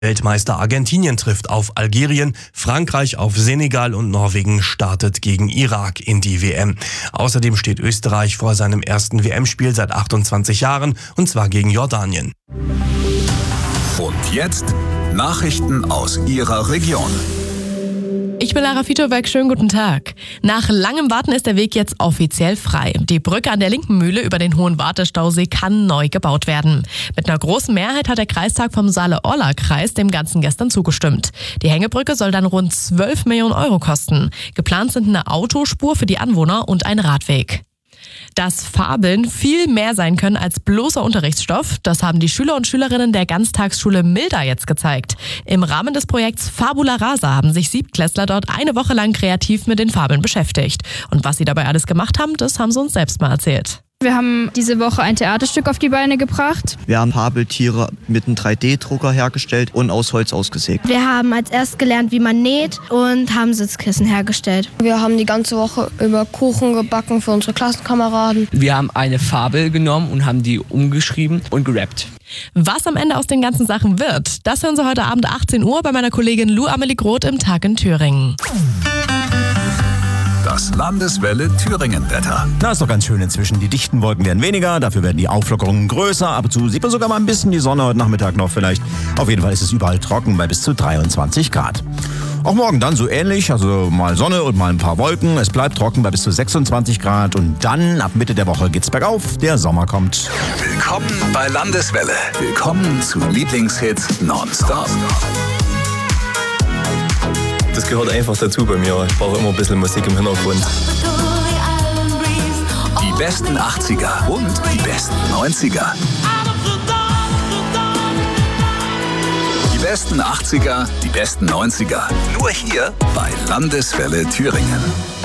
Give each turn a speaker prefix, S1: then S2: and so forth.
S1: Weltmeister Argentinien trifft auf Algerien, Frankreich auf Senegal und Norwegen startet gegen Irak in die WM. Außerdem steht Österreich vor seinem ersten WM-Spiel seit 28 Jahren, und zwar gegen Jordanien.
S2: Und jetzt Nachrichten aus Ihrer Region.
S3: Ich bin Lara Fitobeck, schönen guten Tag. Nach langem Warten ist der Weg jetzt offiziell frei. Die Brücke an der linken Mühle über den Hohen Wartestausee kann neu gebaut werden. Mit einer großen Mehrheit hat der Kreistag vom Saale-Orla-Kreis dem Ganzen gestern zugestimmt. Die Hängebrücke soll dann rund 12 Millionen Euro kosten. Geplant sind eine Autospur für die Anwohner und ein Radweg. Dass Fabeln viel mehr sein können als bloßer Unterrichtsstoff, das haben die Schüler und Schülerinnen der Ganztagsschule Milda jetzt gezeigt. Im Rahmen des Projekts Fabula Rasa haben sich Siebtklässler dort eine Woche lang kreativ mit den Fabeln beschäftigt. Und was sie dabei alles gemacht haben, das haben sie uns selbst mal erzählt.
S4: Wir haben diese Woche ein Theaterstück auf die Beine gebracht.
S5: Wir haben Fabeltiere mit einem 3D-Drucker hergestellt und aus Holz ausgesägt.
S6: Wir haben als erstes gelernt, wie man näht, und haben Sitzkissen hergestellt.
S7: Wir haben die ganze Woche über Kuchen gebacken für unsere Klassenkameraden.
S8: Wir haben eine Fabel genommen und haben die umgeschrieben und gerappt.
S3: Was am Ende aus den ganzen Sachen wird, das hören Sie heute Abend 18 Uhr bei meiner Kollegin Lou Amelie Groth im Tag in Thüringen.
S2: Das Landeswelle Thüringen-Wetter.
S9: Na, ist doch ganz schön inzwischen. Die dichten Wolken werden weniger, dafür werden die Auflockerungen größer. Ab und zu sieht man sogar mal ein bisschen die Sonne heute Nachmittag noch vielleicht. Auf jeden Fall ist es überall trocken bei bis zu 23 Grad. Auch morgen dann so ähnlich, also mal Sonne und mal ein paar Wolken. Es bleibt trocken bei bis zu 26 Grad und dann ab Mitte der Woche geht's bergauf. Der Sommer kommt.
S2: Willkommen bei Landeswelle. Willkommen zu Lieblingshits nonstop.
S10: Das gehört einfach dazu bei mir. Ich brauche immer ein bisschen Musik im Hintergrund.
S2: Die besten 80er und die besten 90er. Die besten 80er, die besten 90er. Nur hier bei Landeswelle Thüringen.